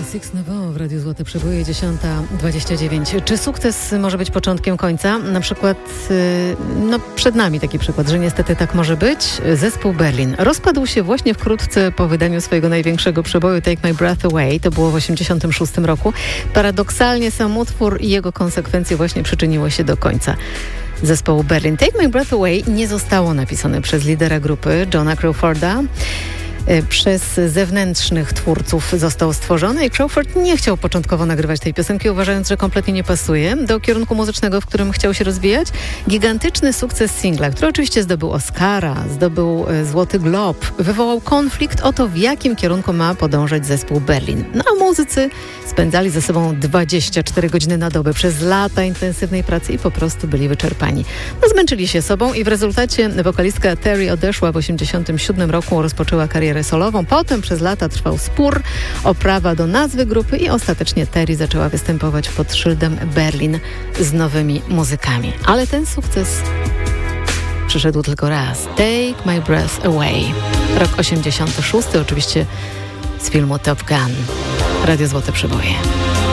Six Nouveau w Radiu Złote Przeboje, 10:29. Czy sukces może być początkiem końca? Na przykład, przed nami taki przykład, że niestety tak może być. Zespół Berlin rozpadł się właśnie wkrótce po wydaniu swojego największego przeboju Take My Breath Away. To było w 1986 roku. Paradoksalnie sam utwór i jego konsekwencje właśnie przyczyniły się do końca zespołu Berlin. Take My Breath Away nie zostało napisane przez lidera grupy, Johna Crawforda. Przez zewnętrznych twórców został stworzony i Crawford nie chciał początkowo nagrywać tej piosenki, uważając, że kompletnie nie pasuje do kierunku muzycznego, w którym chciał się rozwijać. Gigantyczny sukces singla, który oczywiście zdobył Oscara, zdobył Złoty Glob, wywołał konflikt o to, w jakim kierunku ma podążać zespół Berlin. No a muzycy spędzali ze sobą 24 godziny na dobę przez lata intensywnej pracy i po prostu byli wyczerpani. Zmęczyli się sobą i w rezultacie wokalistka Terry odeszła w 1987 roku, rozpoczęła karierę solową. Potem przez lata trwał spór o prawa do nazwy grupy i ostatecznie Terry zaczęła występować pod szyldem Berlin z nowymi muzykami. Ale ten sukces przyszedł tylko raz. Take My Breath Away. Rok 86, oczywiście z filmu Top Gun. Radio Złote Przeboje.